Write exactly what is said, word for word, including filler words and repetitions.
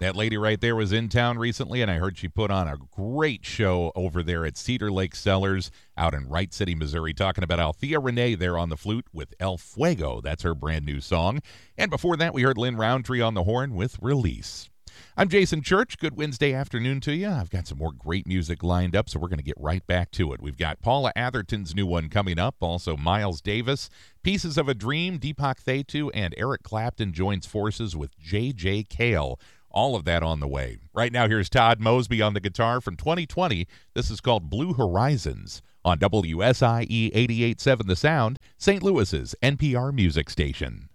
That lady right there was in town recently, and I heard she put on a great show over there at Cedar Lake Cellars out in Wright City, Missouri, talking about Althea Renee there on the flute with El Fuego. That's her brand new song. And before that, we heard Lynn Roundtree on the horn with Release. I'm Jason Church. Good Wednesday afternoon to you. I've got some more great music lined up, so we're going to get right back to it. We've got Paula Atherton's new one coming up, also Miles Davis, Pieces of a Dream, Deepak Thaitu, and Eric Clapton joins forces with J J Cale. All of that on the way. Right now, here's Todd Mosby on the guitar from twenty twenty. This is called Blue Horizons on W S I E eighty-eight point seven The Sound, Saint Louis's N P R music station.